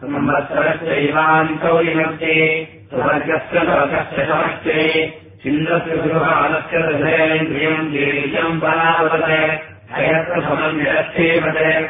संवत्सरस्यैवान्तौ निमत्ते स्वर्गस्य लोकस्य समस्ते इन्द्रस्य गृहालस्य हृदयेन्द्रियम् वीर्यम् परावते हयत्र समन्यस्थेवते